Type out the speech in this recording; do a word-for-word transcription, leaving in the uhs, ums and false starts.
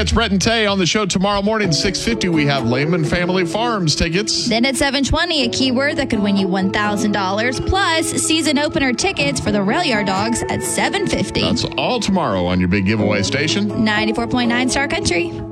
It's Brett and Tay on the show tomorrow morning, six fifty. We have Lehman Family Farms tickets. Then at seven twenty, a keyword that could win you one thousand dollars plus season opener tickets for the Rail Yard Dogs at seven fifty. That's all tomorrow on your big giveaway station. ninety-four point nine Star Country.